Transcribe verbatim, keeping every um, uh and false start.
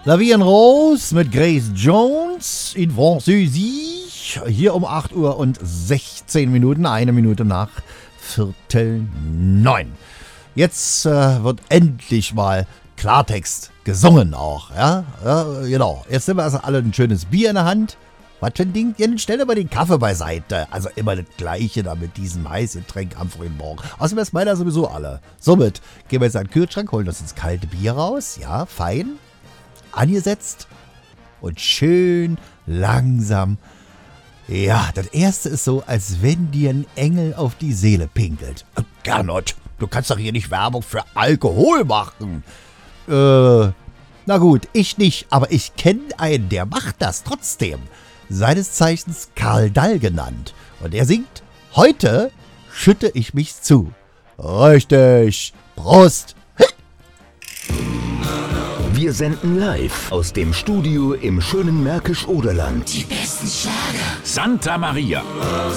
La Vie en Rose mit Grace Jones in Französisch. Hier um acht Uhr und sechzehn Minuten, eine Minute nach Viertel neun. Jetzt äh, wird endlich mal Klartext gesungen auch, ja? ja? Genau. Jetzt nehmen wir also alle ein schönes Bier in der Hand. Was für ein Ding? Ja, stell dir mal den Kaffee beiseite. Also immer das Gleiche da mit diesem Heißgetränk am frühen Morgen. Außerdem ist meiner sowieso alle. Somit gehen wir jetzt an den Kühlschrank, holen uns das kalte Bier raus. Ja, fein. Angesetzt. Und schön langsam. Ja, das erste ist so, als wenn dir ein Engel auf die Seele pinkelt. Gernot, du kannst doch hier nicht Werbung für Alkohol machen. Äh, na gut, ich nicht, aber ich kenne einen, der macht das trotzdem. Seines Zeichens Karl Dall genannt. Und er singt: Heute schütte ich mich zu. Richtig. Prost. Wir senden live aus dem Studio im schönen Märkisch-Oderland. Die besten Schlager. Santa Maria.